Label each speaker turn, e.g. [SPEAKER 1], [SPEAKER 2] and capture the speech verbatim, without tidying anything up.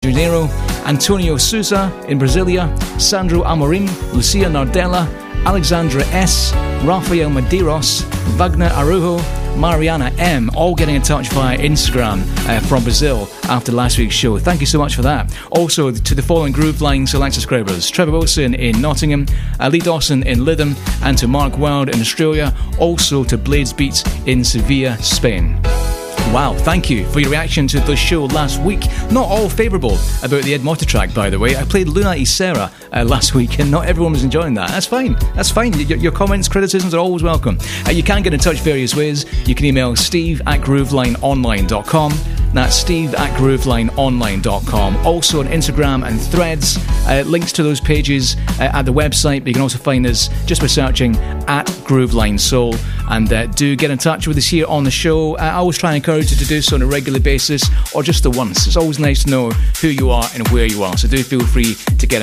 [SPEAKER 1] Janeiro, Antonio Sousa in Brasilia, Sandro Amorim, Lucia Nardella, Alexandra S, Rafael Medeiros, Wagner Arujo, Mariana M, all getting in touch via Instagram uh, from Brazil after last week's show. Thank you so much for that. Also to the following Grooveline Select subscribers: Trevor Wilson in Nottingham, Lee Dawson in Lytham, and to Mark Wild in Australia. Also to Blades Beats in Sevilla, Spain. Wow, thank you for your reaction to the show last week. Not all favourable about the Ed Motta track, by the way. I played Luna y Sera uh, last week and not everyone was enjoying that. That's fine. That's fine. Your, your comments, criticisms are always welcome. Uh, you can get in touch various ways. You can email steve at groovelineonline dot com. That's steve at groovelineonline dot com. Also on Instagram and Threads. Uh, links to those pages uh, at the website, but you can also find us just by searching at Grooveline Soul. And uh, do get in touch with us here on the show. Uh, I always try and encourage you to do so on a regular basis or just the once. It's always nice to know who you are and where you are. So do feel free to get